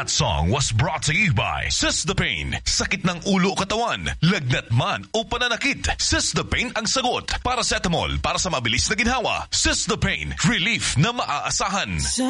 That song was brought to you by Sistapain. Sakit ng ulo o katawan, lagnat man o pananakit, Sistapain ang sagot. Paracetamol para sa mabilis na ginhawa. Sistapain, relief na maaasahan.